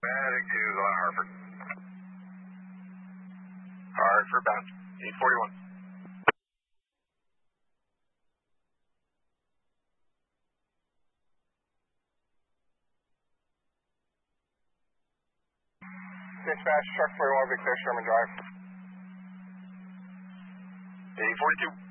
Medic 2 is on Hartford. Hartford bound. 841. Dispatch, truck 41, Big Fish, Sherman Drive. 842.